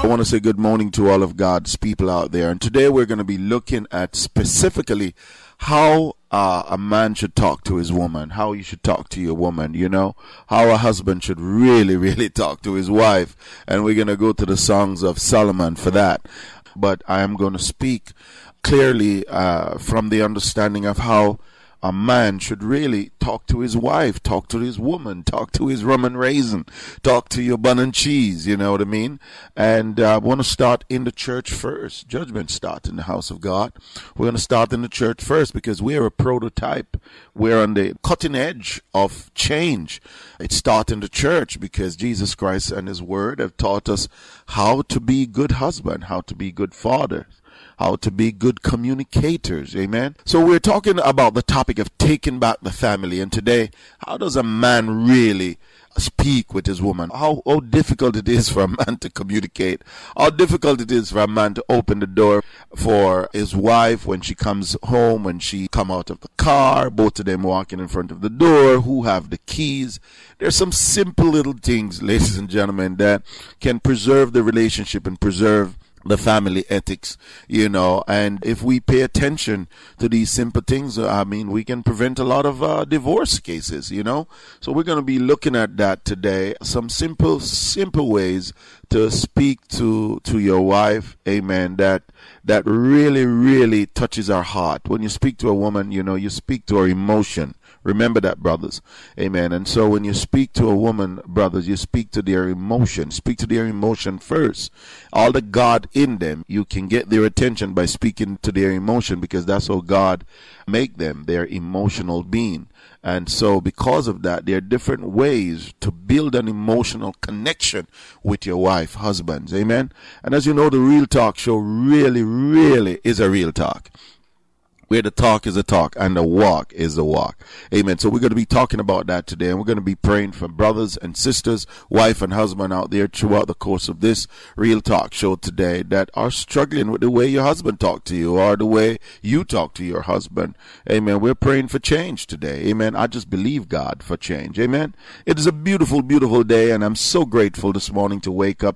want to say good morning to all of God's people out there. And today we're going to be looking at specifically how a man should talk to his woman, how you should talk to your woman, how a husband should really, really talk to his wife. And we're going to go to the Songs of Solomon for that. But I am going to speak clearly from the understanding of how a man should really talk to his wife, talk to his woman, talk to his rum and raisin, talk to your bun and cheese, you know what I mean? And I want to start in the church first. Judgment starts in the house of God. We're going to start in the church first because we're a prototype. We're on the cutting edge of change. It starts in the church because Jesus Christ and his word have taught us how to be good husband, how to be good fathers, how to be good communicators. Amen. So we're talking about the topic of taking back the family. And today, how does a man really speak with his woman? How difficult it is for a man to communicate. How difficult it is for a man to open the door for his wife when she comes home, when she come out of the car, both of them walking in front of the door, who have the keys. There's some simple little things, ladies and gentlemen, that can preserve the relationship and preserve the family ethics, and if we pay attention to these simple things, we can prevent a lot of divorce cases, So we're going to be looking at that today. Some simple ways to speak to your wife, amen, that really, really touches our heart. When you speak to a woman, you speak to her emotion. Remember that, brothers. Amen. And so when you speak to a woman, brothers, you speak to their emotion. Speak to their emotion first. All the God in them, you can get their attention by speaking to their emotion because that's how God make them, their emotional being. And so because of that, there are different ways to build an emotional connection with your wife, husbands. Amen. And as you know, the Real Talk Show really, really is a real talk, where the talk is a talk and the walk is a walk. Amen. So we're going to be talking about that today, and we're going to be praying for brothers and sisters, wife and husband out there throughout the course of this Real Talk Show today that are struggling with the way your husband talked to you or the way you talk to your husband. Amen. We're praying for change today. Amen. I just believe God for change. Amen. It is a beautiful, beautiful day, and I'm so grateful this morning to wake up